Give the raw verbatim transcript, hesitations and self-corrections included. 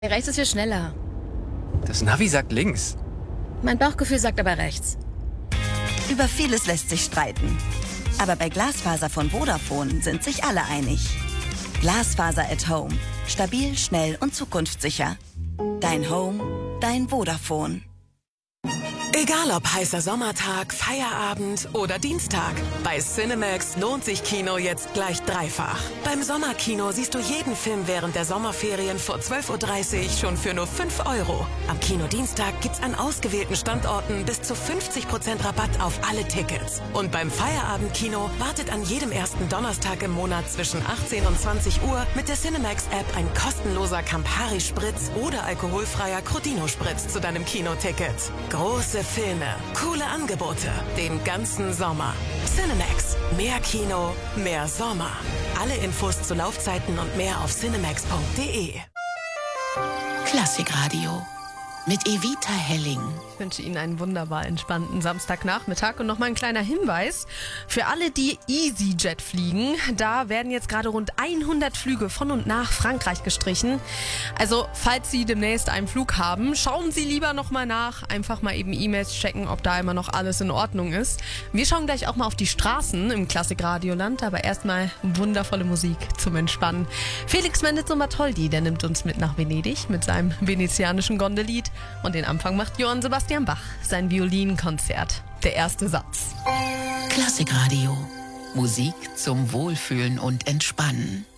Rechts ist hier schneller. Das Navi sagt links. Mein Bauchgefühl sagt aber rechts. Über vieles lässt sich streiten. Aber bei Glasfaser von Vodafone sind sich alle einig. Glasfaser at Home. Stabil, schnell und zukunftssicher. Dein Home, dein Vodafone. Egal ob heißer Sommertag, Feierabend oder Dienstag. Bei Cinemax lohnt sich Kino jetzt gleich dreifach. Beim Sommerkino siehst du jeden Film während der Sommerferien vor zwölf Uhr dreißig schon für nur fünf Euro. Am Kinodienstag gibt's an ausgewählten Standorten bis zu fünfzig Prozent Rabatt auf alle Tickets. Und beim Feierabendkino wartet an jedem ersten Donnerstag im Monat zwischen achtzehn und zwanzig Uhr mit der Cinemax-App ein kostenloser Campari-Spritz oder alkoholfreier Crodino-Spritz zu deinem Kinoticket. Große Filme, coole Angebote, den ganzen Sommer. Cinemax. Mehr Kino, mehr Sommer. Alle Infos zu Laufzeiten und mehr auf cinemax punkt de. Klassikradio mit Evita Helling. Ich wünsche Ihnen einen wunderbar entspannten Samstagnachmittag und nochmal ein kleiner Hinweis für alle, die EasyJet fliegen. Da werden jetzt gerade rund hundert Flüge von und nach Frankreich gestrichen. Also falls Sie demnächst einen Flug haben, schauen Sie lieber nochmal nach. Einfach mal eben E-Mails checken, ob da immer noch alles in Ordnung ist. Wir schauen gleich auch mal auf die Straßen im Klassikradioland, aber erstmal wundervolle Musik zum Entspannen. Felix Mendelssohn Bartholdy, der nimmt uns mit nach Venedig mit seinem venezianischen Gondelied. Und den Anfang macht Johann Sebastian Bach, sein Violinkonzert. Der erste Satz. Klassikradio. Musik zum Wohlfühlen und Entspannen.